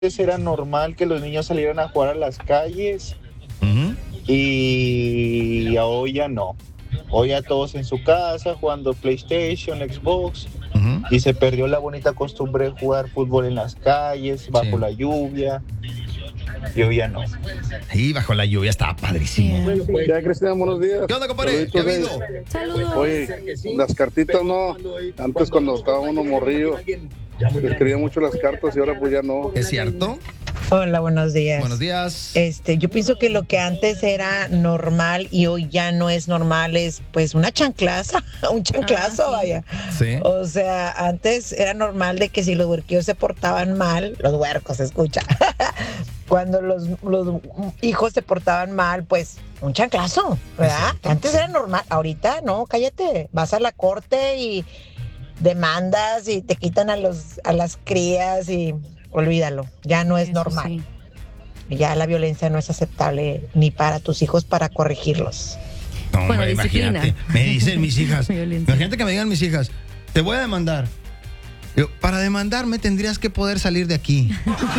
era normal que los niños salieran a jugar a las calles Ujú. y hoy ya no. Hoy ya todos en su casa jugando PlayStation, Xbox, Ujú. y se perdió la bonita costumbre de jugar fútbol en las calles, bajo Sí. la lluvia, y hoy ya no. Y bajo la lluvia estaba padrísimo. Ya, Cristian, buenos días. ¿Qué onda, compadre? ¿Qué ha habido? Saludos. Oye, las cartitas no. Antes cuando estaba uno morrillo, escribía mucho las cartas y ahora pues ya no. ¿Es cierto? Hola, buenos días. Buenos días. Yo pienso que lo que antes era normal y hoy ya no es normal es pues una chanclaza, un chanclazo, sí. vaya. Sí. O sea, antes era normal de que si los huerquillos se portaban mal, los huercos, se escucha. Cuando los hijos se portaban mal, pues un chanclazo, ¿verdad? Exacto. Antes era normal, ahorita no, cállate, vas a la corte y demandas y te quitan a las crías y olvídalo, ya no es Eso normal. sí. Ya la violencia no es aceptable ni para tus hijos para corregirlos. No, Bueno, hombre, disciplina. imagínate. Me dicen mis hijas. Violencia. Imagínate que me digan mis hijas, te voy a demandar. Yo, para demandarme tendrías que poder salir de aquí.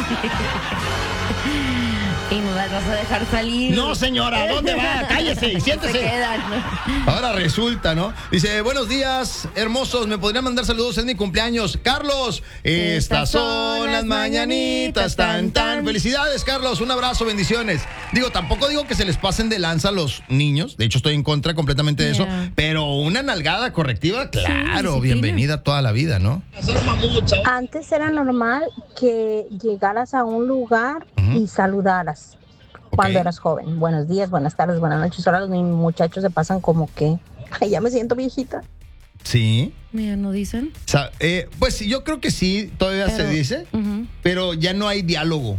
Y no las vas a dejar salir. No, señora, ¿dónde va? Cállese y Se siéntese. quedan. Ahora resulta, ¿no? Dice, buenos días, hermosos, ¿me podrían mandar saludos? Es mi cumpleaños. Carlos, estas son las mañanitas, tan, tan. Felicidades, Carlos, un abrazo, bendiciones. Digo, tampoco digo que se les pasen de lanza a los niños, de hecho estoy en contra completamente de eso, Yeah. pero una nalgada correctiva, claro, disciplina. bienvenida toda la vida, ¿no? Antes era normal que llegaras a un lugar Ujú. y saludaras cuando Ok. eras joven. Buenos días, buenas tardes, buenas noches. Ahora los muchachos se pasan como que, ay, ya me siento viejita. Sí. Mira, ¿no dicen? Pues yo creo que sí, todavía se Pero- dice, Ujú. pero ya no hay diálogo.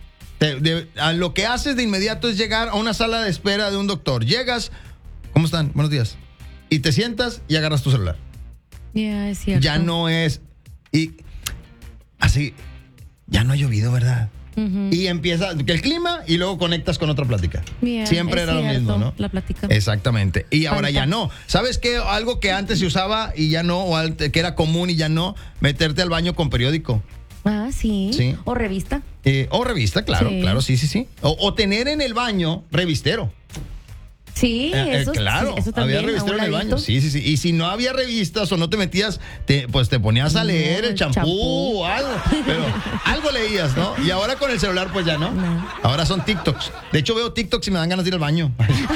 A lo que haces de inmediato es llegar a una sala de espera de un doctor. Llegas, ¿cómo están? Buenos días. Y te sientas y agarras tu celular. Ya, es cierto. Ya no es... Y así, ya no ha llovido, ¿verdad? Ujú. Y empieza el clima y luego conectas con otra plática. Mira, Siempre es era lo cierto, mismo, ¿no? La plática. Exactamente. Y ahora Falta. ya no. ¿Sabes qué? Algo que antes se usaba y ya no, o que era común y ya no, meterte al baño con periódico. Ah, sí. Sí. O revista. O revista, claro, Sí. claro, sí. O tener en el baño revistero. Sí, eso, Claro, sí, eso también. había revistero a en un el baño. ladito. Sí. Y si no había revistas o no te metías, pues te ponías a leer el el champú champú. o algo. Pero algo leías, ¿no? Y ahora con el celular, pues ya no. No. Ahora son TikToks. De hecho, veo TikToks y me dan ganas de ir al baño.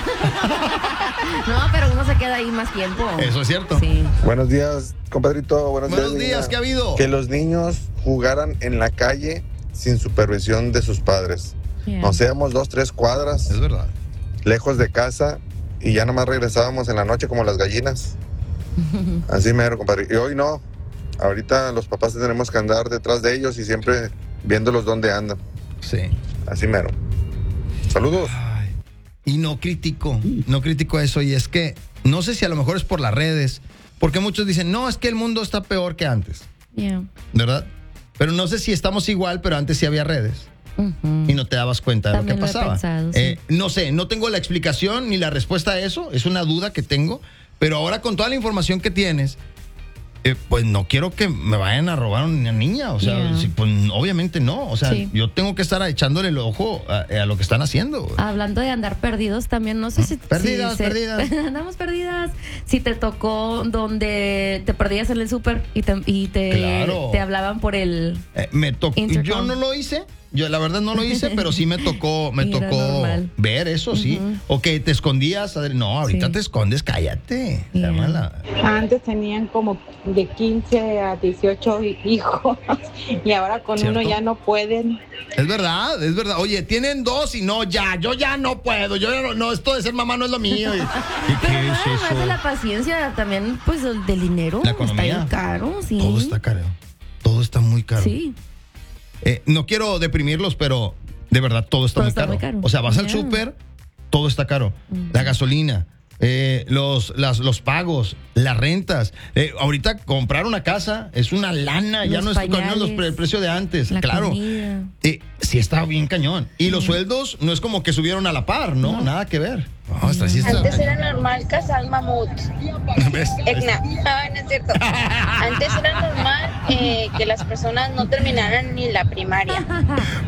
No, pero uno se queda ahí más tiempo. Eso es cierto. Sí. Buenos días, compadrito. Buenos Buenos días, días, niña. ¿qué ha habido? Que los niños jugaran en la calle sin supervisión de sus padres. Yeah. Nos íbamos 2-3 cuadras Es verdad. lejos de casa y ya nomás regresábamos en la noche como las gallinas. Así mero, compadre. Y hoy no. Ahorita los papás tenemos que andar detrás de ellos y siempre viéndolos dónde andan. Sí. Así mero. Saludos. Ay, y no critico eso. Y es que no sé si a lo mejor es por las redes, porque muchos dicen, no, es que el mundo está peor que antes, Yeah. ¿verdad? Pero no sé si estamos igual, pero antes sí había redes Ujú. y no te dabas cuenta de También lo que lo he pasaba. pensado, sí. No sé, no tengo la explicación ni la respuesta a eso, es una duda que tengo, pero ahora con toda la información que tienes, pues no quiero que me vayan a robar una niña, o sea, Yeah. pues obviamente no, o sea, Sí. yo tengo que estar echándole el ojo a lo que están haciendo. Hablando de andar perdidos, también no sé si... Perdidas, perdidas. Andamos perdidas. Si te tocó donde te perdías en el súper y Claro. te hablaban por el... Me tocó, Intercom. yo no lo hice, yo la verdad no lo hice, pero sí me tocó Y era normal. ver eso, sí. Ujú. O que te escondías, no, ahorita Sí. te escondes, cállate. La Yeah. mala. Antes tenían como de 15 a 18 hijos y ahora con ¿Cierto? uno ya no pueden. Es verdad. Oye, tienen 2 y no, yo ya no puedo, yo ya no, esto de ser mamá no es lo mío. ¿Y Pero qué no es nada más de eso? la paciencia, también pues del dinero. La economía. Está bien caro, sí. Todo está caro. Todo está muy caro. Sí. No quiero deprimirlos, pero de verdad todo está, Todo muy, está caro. muy caro. O sea, vas al Ya. súper, todo está caro. La gasolina, los pagos, las rentas. Ahorita comprar una casa es una lana, ya Los no es pañales, el precio de antes. La Claro. comida. sí está bien cañón. Y los sueldos no es como que subieron a la par, ¿no? Nada que ver. No, sí está. Antes era normal cazar mamut. ¿Ves? No es cierto. Antes era normal que las personas no terminaran ni la primaria.